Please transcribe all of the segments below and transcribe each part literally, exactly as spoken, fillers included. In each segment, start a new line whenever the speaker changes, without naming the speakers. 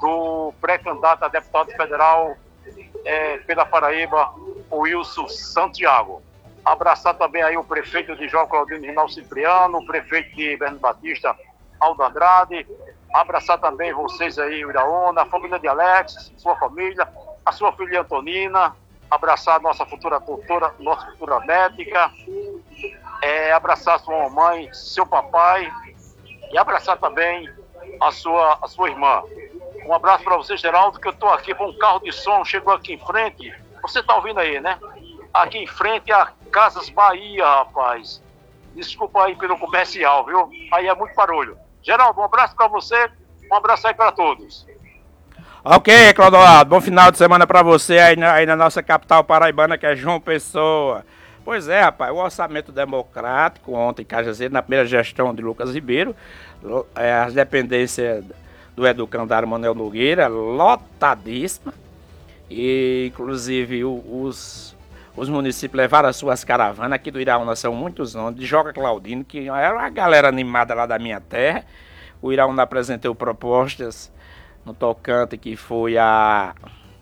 do pré-candidato a deputado federal é, pela Paraíba, o Wilson Santiago. Abraçar também aí o prefeito de João Claudino Rinaldo Cipriano, o prefeito de Bernardo Batista, Aldo Andrade. Abraçar também vocês aí, Iraúna, a família de Alex, sua família, a sua filha Antonina. Abraçar nossa futura doutora, nossa futura médica. É, abraçar sua mamãe, seu papai. E abraçar também a sua, a sua irmã. Um abraço para você, Geraldo, que eu estou aqui com um carro de som, chegou aqui em frente. Você está ouvindo aí, né? Aqui em frente a Casas Bahia, rapaz. Desculpa aí pelo comercial, viu? Aí é muito barulho. Geraldo, um abraço para você, um abraço aí para todos.
Ok, Clodoaldo, bom final de semana para você aí na, aí na nossa capital paraibana, que é João Pessoa. Pois é, rapaz, o orçamento democrático ontem em Cajazeiro, na primeira gestão de Lucas Ribeiro, é, as dependências do educandário Manuel Nogueira, lotadíssima, e inclusive o, os, os municípios levaram as suas caravanas. Aqui do Iraúna são muitos nomes, de Joca Claudino, que era uma galera animada lá da minha terra. O Iraúna apresentou propostas no tocante que foi a...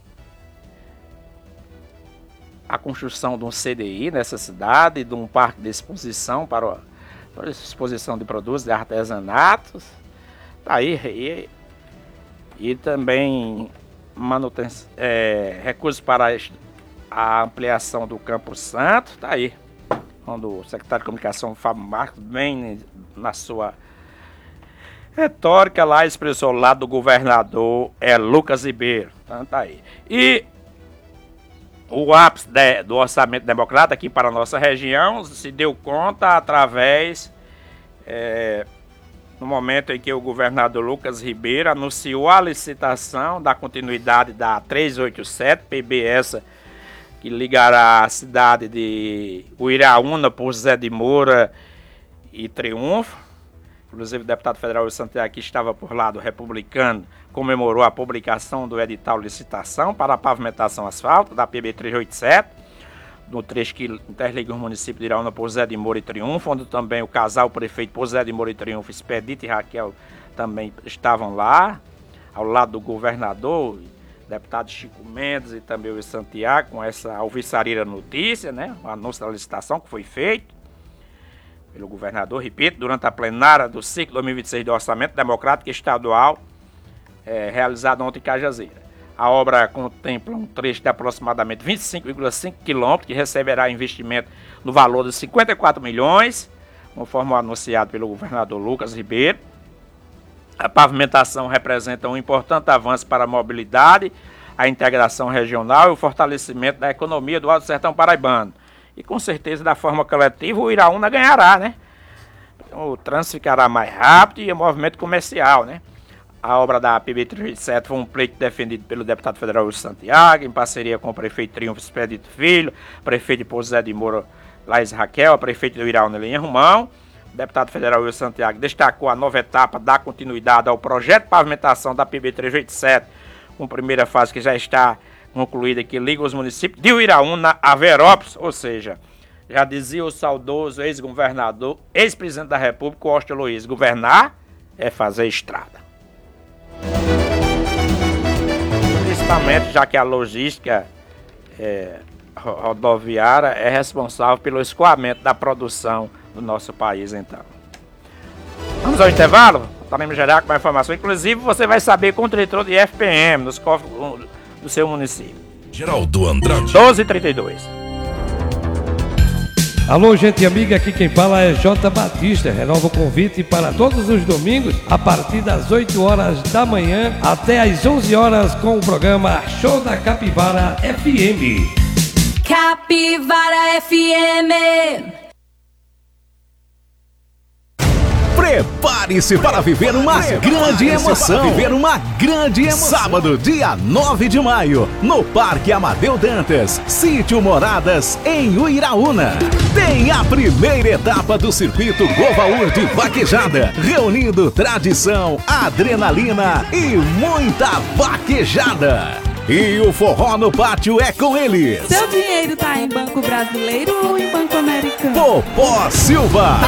a construção de um C D I nessa cidade, de um parque de exposição para, para a exposição de produtos de artesanatos, tá aí, e, e também manutenção, é, recursos para a ampliação do Campo Santo, tá aí, quando o secretário de Comunicação, Fábio Marcos, bem na sua retórica lá, expressou lá do governador é, Lucas Ribeiro, então tá aí. E o ápice de, do orçamento democrático aqui para a nossa região se deu conta através, é, no momento em que o governador Lucas Ribeiro anunciou a licitação da continuidade da trezentos e oitenta e sete, P B essa que ligará a cidade de Uiraúna por Zé de Moura e Triunfo. Inclusive o deputado federal de Santiago, que estava por lá do republicano, comemorou a publicação do edital de licitação para a pavimentação asfalto da P B trezentos e oitenta e sete, no trecho que interliga o município de Iraúna por Zé de Moura e Triunfo, onde também o casal o prefeito por Zé de Moura e Triunfo, Expedito e Raquel, também estavam lá, ao lado do governador, deputado Chico Mendes e também o Santiago, com essa alvissareira notícia, né, o anúncio da licitação que foi feito pelo governador, repito, durante a plenária do ciclo dois mil e vinte e seis do Orçamento Democrático Estadual, é, realizado ontem em Cajazeira. A obra contempla um trecho de aproximadamente vinte e cinco vírgula cinco quilômetros, que receberá investimento no valor de cinquenta e quatro milhões, conforme anunciado pelo governador Lucas Ribeiro. A pavimentação representa um importante avanço para a mobilidade, a integração regional e o fortalecimento da economia do Alto Sertão Paraibano. E com certeza, da forma coletiva, o Iraúna ganhará, né? O trânsito ficará mais rápido e o movimento comercial, né? A obra da P B trezentos e oitenta e sete foi um pleito defendido pelo deputado federal Wilson Santiago, em parceria com o prefeito Triunfo Expedito Filho, prefeito de Pouso Zé de Moura, Laís Raquel, a prefeito do Iraúna, Elinha Romão. O deputado federal Wilson Santiago destacou a nova etapa da continuidade ao projeto de pavimentação da P B trezentos e oitenta e sete, com primeira fase que já está concluída, que liga os municípios de Uiraúna a Verópolis, ou seja, já dizia o saudoso ex-governador, ex-presidente da República, Washington Luiz, governar é fazer estrada. Principalmente já que a logística é, rodoviária é responsável pelo escoamento da produção do nosso país, então. Vamos ao intervalo? Estaremos gerar com mais informação. Inclusive, você vai saber quanto entrou de F P M nos cofres do seu município.
Geraldo Andrade.
doze e trinta e dois.
Alô, gente amiga, aqui quem fala é J. Batista. Renova o convite para todos os domingos, a partir das oito horas da manhã até às onze horas, com o programa Show da Capivara F M.
Capivara F M.
Prepare-se para viver uma grande emoção. Para viver uma grande emoção. Sábado, dia nove de maio, no Parque Amadeu Dantas, Sítio Moradas, em Uiraúna. Tem a primeira etapa do circuito Govaur de vaquejada, reunindo tradição, adrenalina e muita vaquejada. E o forró no pátio é com eles.
Seu dinheiro tá em banco brasileiro ou em banco americano?
Popó Silva.